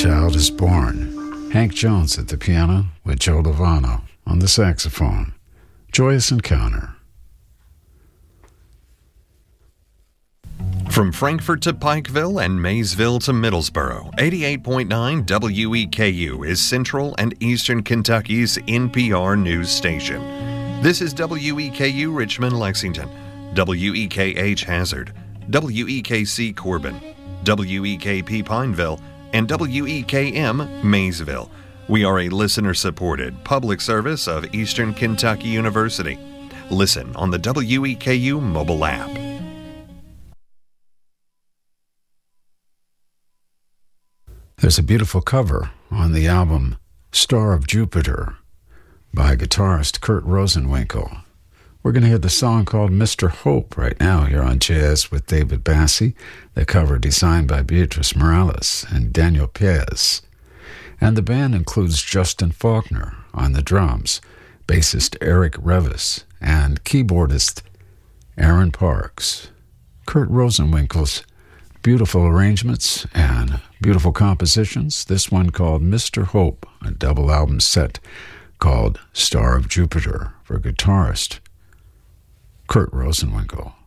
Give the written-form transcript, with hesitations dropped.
child is born. Hank Jones at the piano with Joe Lovano on the saxophone. Joyous Encounter. From Frankfort to Pikeville and Maysville to Middlesboro, 88.9 WEKU is Central and Eastern Kentucky's NPR news station. This is WEKU Richmond, Lexington, WEKH Hazard, WEKC Corbin, WEKP Pineville, and WEKM Maysville. We are a listener-supported public service of Eastern Kentucky University. Listen on the WEKU mobile app. There's a beautiful cover on the album Star of Jupiter by guitarist Kurt Rosenwinkel. We're going to hear the song called Mr. Hope right now here on Jazz with David Bassi, the cover designed by Beatrice Morales and Daniel Pez. And the band includes Justin Faulkner on the drums, bassist Eric Revis, and keyboardist Aaron Parks. Kurt Rosenwinkel's beautiful arrangements and beautiful compositions. This one called Mr. Hope, a double album set called Star of Jupiter for guitarist Kurt Rosenwinkel.